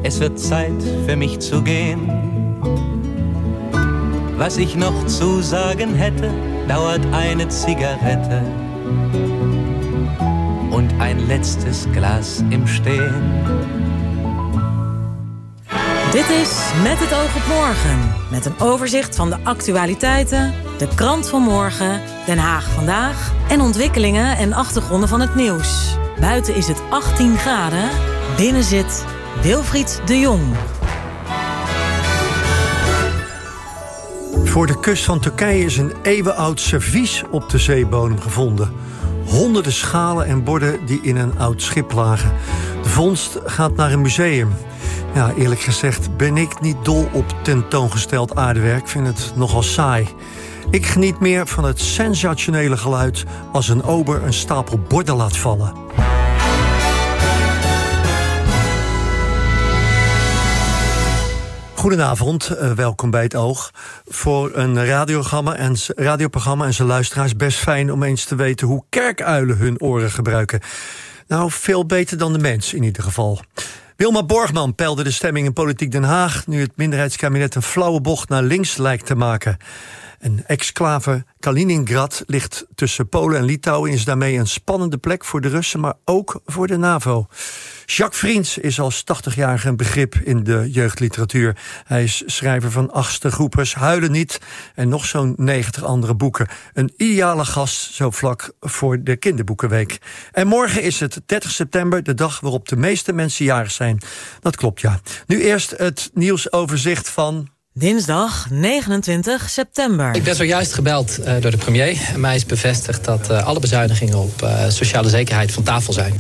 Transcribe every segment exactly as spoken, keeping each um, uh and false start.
Es wird Zeit für mich zu gehen. Was ich noch zu sagen hätte, dauert eine Zigarette und ein letztes Glas im Stehen. Dit is Met het oog op morgen. Met een overzicht van de actualiteiten, de krant van morgen, Den Haag vandaag en ontwikkelingen en achtergronden van het nieuws. Buiten is het achttien graden, binnen zit Wilfried de Jong. Voor de kust van Turkije is een eeuwenoud servies op de zeebodem gevonden. Honderden schalen en borden die in een oud schip lagen. De vondst gaat naar een museum. Ja, eerlijk gezegd ben ik niet dol op tentoongesteld aardewerk. Ik vind het nogal saai. Ik geniet meer van het sensationele geluid als een ober een stapel borden laat vallen. Goedenavond, uh, welkom bij Het Oog. Voor een radioprogramma en, radioprogramma en zijn luisteraars best fijn om eens te weten hoe kerkuilen hun oren gebruiken. Nou, veel beter dan de mens in ieder geval. Wilma Borgman peilde de stemming in Politiek Den Haag, nu het minderheidskabinet een flauwe bocht naar links lijkt te maken. Een exclave Kaliningrad ligt tussen Polen en Litouwen, is daarmee een spannende plek voor de Russen, maar ook voor de NAVO. Jacques Vriends is als tachtigjarige een begrip in de jeugdliteratuur. Hij is schrijver van Achtste Groepers, Huilen niet en nog zo'n negentig andere boeken. Een ideale gast zo vlak voor de kinderboekenweek. En morgen is het dertig september, de dag waarop de meeste mensen jarig zijn. Dat klopt, ja. Nu eerst het nieuwsoverzicht van Dinsdag negenentwintig september. Ik ben zojuist gebeld uh, door de premier. En mij is bevestigd dat uh, alle bezuinigingen op uh, sociale zekerheid van tafel zijn.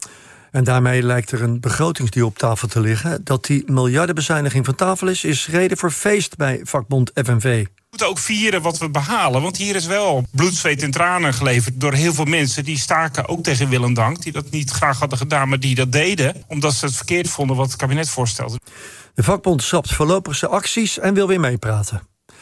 En daarmee lijkt er een begrotingsdeal op tafel te liggen. Dat die miljardenbezuiniging van tafel is, is reden voor feest bij vakbond F N V. We moeten ook vieren wat we behalen. Want hier is wel bloed, zweet en tranen geleverd door heel veel mensen die staken ook tegen wil en dank. Die dat niet graag hadden gedaan, maar die dat deden omdat ze het verkeerd vonden wat het kabinet voorstelde. De vakbond schrapt voorlopig zijn acties en wil weer meepraten.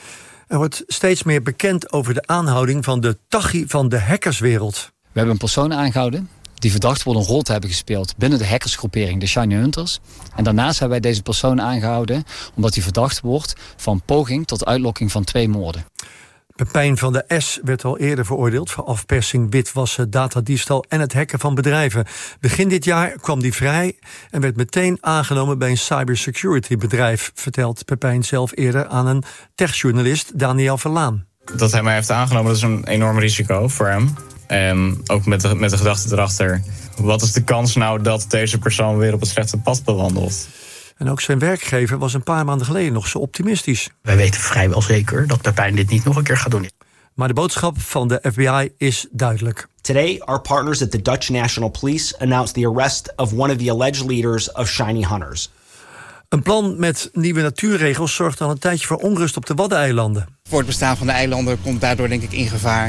Er wordt steeds meer bekend over de aanhouding van de Taghi van de hackerswereld. We hebben een persoon aangehouden die verdacht wordt een rol te hebben gespeeld binnen de hackersgroepering, de Shiny Hunters. En daarnaast hebben wij deze persoon aangehouden omdat hij verdacht wordt van poging tot uitlokking van twee moorden. Pepijn van de S werd al eerder veroordeeld voor afpersing, witwassen, datadiefstal en het hacken van bedrijven. Begin dit jaar kwam hij vrij en werd meteen aangenomen bij een cybersecurity bedrijf, vertelt Pepijn zelf eerder aan een techjournalist, Daniel Verlaan. Dat hij mij heeft aangenomen, dat is een enorm risico voor hem. En ook met de, met de gedachte erachter, wat is de kans nou dat deze persoon weer op het slechte pad bewandelt? En ook zijn werkgever was een paar maanden geleden nog zo optimistisch. Wij weten vrijwel zeker dat Pepijn dit niet nog een keer gaat doen. Maar de boodschap van de F B I is duidelijk. Today, our partners at the Dutch National Police announced the arrest of one of the alleged leaders of Shiny Hunters. Een plan met nieuwe natuurregels zorgt al een tijdje voor onrust op de Waddeneilanden. Voor het bestaan van de eilanden komt daardoor denk ik in gevaar.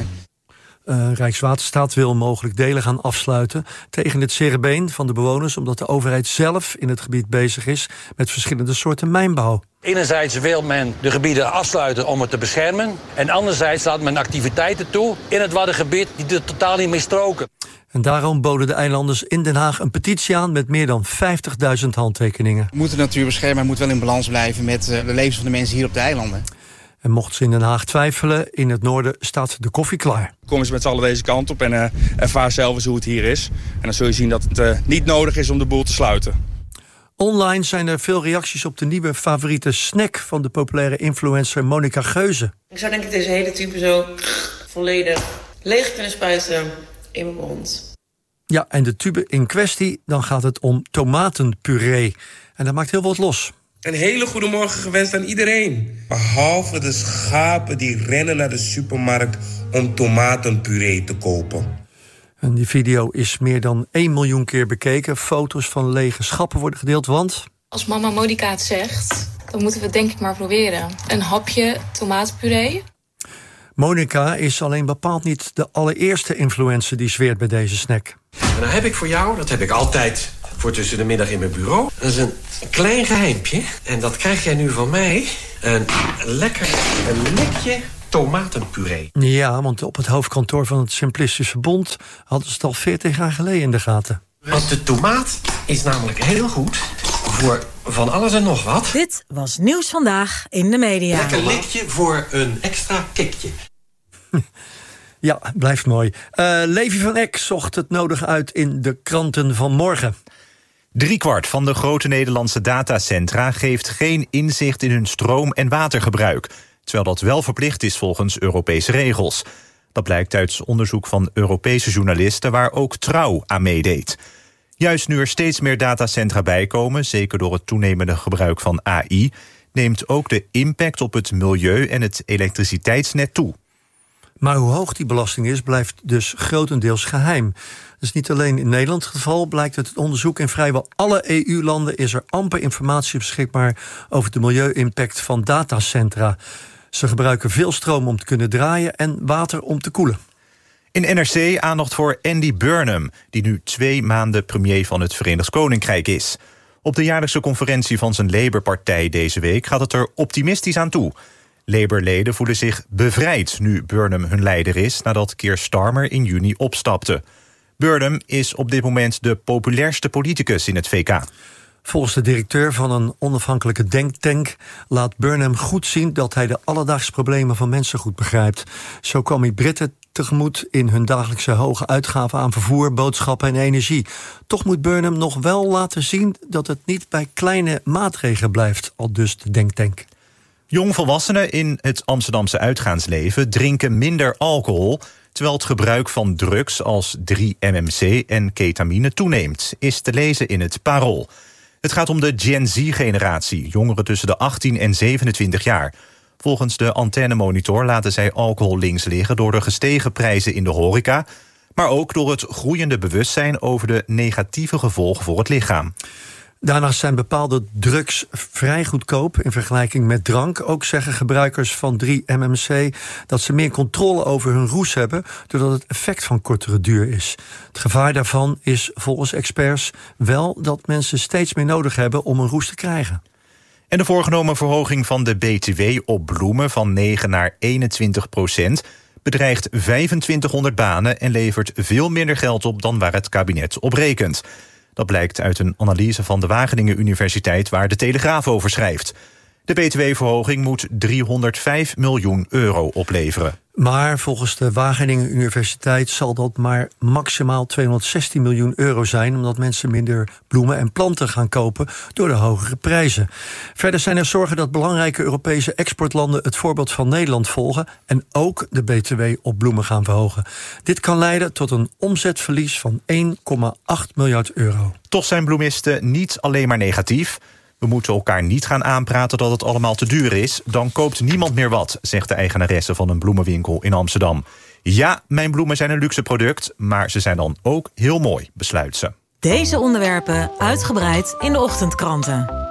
Uh, Rijkswaterstaat wil mogelijk delen gaan afsluiten tegen het cerebeen van de bewoners, omdat de overheid zelf in het gebied bezig is met verschillende soorten mijnbouw. Enerzijds wil men de gebieden afsluiten om het te beschermen, en anderzijds laat men activiteiten toe in het Waddengebied die er totaal niet mee stroken. En daarom boden de eilanders in Den Haag een petitie aan met meer dan vijftigduizend handtekeningen. We moeten de natuur beschermen, maar moet wel in balans blijven met de levens van de mensen hier op de eilanden. En mocht ze in Den Haag twijfelen, in het noorden staat de koffie klaar. Kom eens met z'n allen deze kant op en uh, ervaar zelf eens hoe het hier is. En dan zul je zien dat het uh, niet nodig is om de boel te sluiten. Online zijn er veel reacties op de nieuwe favoriete snack van de populaire influencer Monica Geuze. Ik zou denk ik deze hele tube zo volledig leeg kunnen spuiten in mijn mond. Ja, en de tube in kwestie, dan gaat het om tomatenpuree. En dat maakt heel wat los. Een hele goede morgen gewenst aan iedereen. Behalve de schapen die rennen naar de supermarkt om tomatenpuree te kopen. En die video is meer dan één miljoen keer bekeken. Foto's van lege schappen worden gedeeld, want als mama Monica het zegt, dan moeten we het denk ik maar proberen. Een hapje tomatenpuree. Monica is alleen bepaald niet de allereerste influencer die zweert bij deze snack. En dan heb ik voor jou, dat heb ik altijd voor tussen de middag in mijn bureau. Dat is een klein geheimpje. En dat krijg jij nu van mij. Een lekker een likje tomatenpuree. Ja, want op het hoofdkantoor van het Simplistisch Verbond hadden ze het al veertig jaar geleden in de gaten. Want de tomaat is namelijk heel goed voor van alles en nog wat. Dit was Nieuws Vandaag in de media. Lekker likje voor een extra kickje. Ja, blijft mooi. Uh, Levi van Eck zocht het nodig uit in de kranten van morgen. Driekwart van de grote Nederlandse datacentra geeft geen inzicht in hun stroom- en watergebruik, terwijl dat wel verplicht is volgens Europese regels. Dat blijkt uit onderzoek van Europese journalisten waar ook Trouw aan meedeed. Juist nu er steeds meer datacentra bijkomen, zeker door het toenemende gebruik van A I, neemt ook de impact op het milieu en het elektriciteitsnet toe. Maar hoe hoog die belasting is, blijft dus grotendeels geheim. Dat is niet alleen in Nederland het geval. Blijkt uit het onderzoek in vrijwel alle E U-landen is er amper informatie beschikbaar over de milieu-impact van datacentra. Ze gebruiken veel stroom om te kunnen draaien en water om te koelen. In N R C aandacht voor Andy Burnham, die nu twee maanden premier van het Verenigd Koninkrijk is. Op de jaarlijkse conferentie van zijn Labour-partij deze week gaat het er optimistisch aan toe. Labour-leden voelen zich bevrijd nu Burnham hun leider is, nadat Keir Starmer in juni opstapte. Burnham is op dit moment de populairste politicus in het V K. Volgens de directeur van een onafhankelijke denktank laat Burnham goed zien dat hij de alledaagse problemen van mensen goed begrijpt. Zo kwam hij Britten tegemoet in hun dagelijkse hoge uitgaven aan vervoer, boodschappen en energie. Toch moet Burnham nog wel laten zien dat het niet bij kleine maatregelen blijft, aldus de denktank. Jongvolwassenen in het Amsterdamse uitgaansleven drinken minder alcohol, terwijl het gebruik van drugs als drie M M C en ketamine toeneemt, is te lezen in het Parool. Het gaat om de Gen Z-generatie, jongeren tussen de achttien en zevenentwintig jaar. Volgens de Antenne-monitor laten zij alcohol links liggen door de gestegen prijzen in de horeca, maar ook door het groeiende bewustzijn over de negatieve gevolgen voor het lichaam. Daarnaast zijn bepaalde drugs vrij goedkoop in vergelijking met drank. Ook zeggen gebruikers van drie M M C dat ze meer controle over hun roes hebben, doordat het effect van kortere duur is. Het gevaar daarvan is volgens experts wel dat mensen steeds meer nodig hebben om een roes te krijgen. En de voorgenomen verhoging van de B T W op bloemen van negen naar eenentwintig procent bedreigt vijfentwintighonderd banen en levert veel minder geld op dan waar het kabinet op rekent. Dat blijkt uit een analyse van de Wageningen Universiteit waar de Telegraaf over schrijft. De B T W-verhoging moet driehonderdvijf miljoen euro opleveren. Maar volgens de Wageningen Universiteit zal dat maar maximaal tweehonderdzestien miljoen euro zijn, omdat mensen minder bloemen en planten gaan kopen door de hogere prijzen. Verder zijn er zorgen dat belangrijke Europese exportlanden het voorbeeld van Nederland volgen en ook de B T W op bloemen gaan verhogen. Dit kan leiden tot een omzetverlies van één komma acht miljard euro. Toch zijn bloemisten niet alleen maar negatief. We moeten elkaar niet gaan aanpraten dat het allemaal te duur is. Dan koopt niemand meer wat, zegt de eigenaresse van een bloemenwinkel in Amsterdam. Ja, mijn bloemen zijn een luxe product, maar ze zijn dan ook heel mooi, besluit ze. Deze onderwerpen uitgebreid in de ochtendkranten.